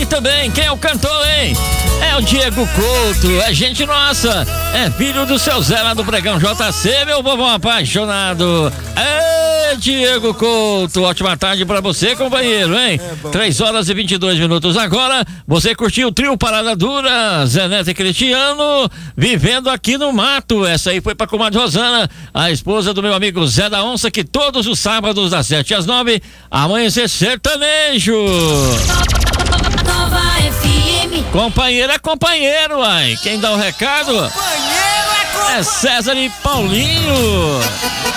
ele também. Quem é o cantor, hein? É o Diego Couto, é gente nossa. É filho do seu Zé lá do Pregão JC, meu bobão apaixonado. É Diego Couto, ótima tarde pra você, companheiro, hein? 3h22 agora. Você curtiu o trio Parada Dura, Zé Neto e Cristiano, Vivendo Aqui no Mato. Essa aí foi pra comadre Rosana, a esposa do meu amigo Zé da Onça, que todos os sábados das 7 às 9, Amanhecer Sertanejo. Nova FM. Companheiro é companheiro, ai. Quem dá o recado Companheiro é companheiro. é César e Paulinho.